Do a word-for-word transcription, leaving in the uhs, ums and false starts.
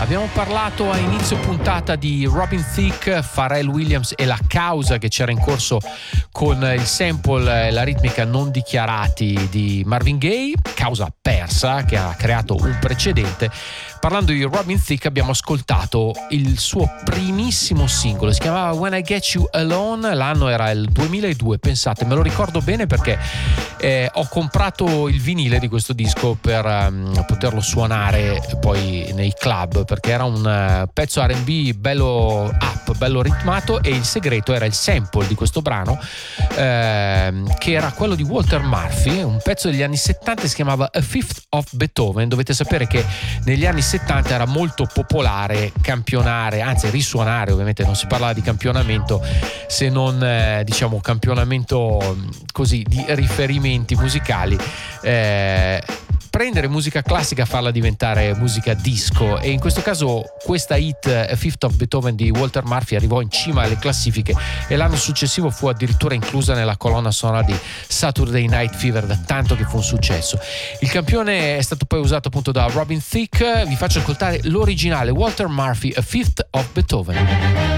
abbiamo parlato a inizio puntata di Robin Thicke, Pharrell Williams e la causa che c'era in corso con il sample e la ritmica non dichiarati di Marvin Gaye, causa persa che ha creato un precedente. Parlando di Robin Thicke abbiamo ascoltato il suo primissimo singolo, si chiamava When I Get You Alone, l'anno era il duemiladue, pensate, me lo ricordo bene perché eh, ho comprato il vinile di questo disco per um, poterlo suonare poi nei club, perché era un uh, pezzo R and B bello up, bello ritmato, e il segreto era il sample di questo brano eh, che era quello di Walter Murphy, un pezzo degli anni settanta, si chiamava A Fifth of Beethoven. Dovete sapere che negli anni settanta era molto popolare campionare, anzi risuonare, ovviamente non si parlava di campionamento se non eh, diciamo campionamento così di riferimenti musicali, eh, prendere musica classica e farla diventare musica disco, e in questo caso questa hit A Fifth of Beethoven di Walter Murphy arrivò in cima alle classifiche e l'anno successivo fu addirittura inclusa nella colonna sonora di Saturday Night Fever, da tanto che fu un successo. Il campione è stato poi usato appunto da Robin Thicke. Vi faccio ascoltare l'originale, Walter Murphy, A Fifth of Beethoven.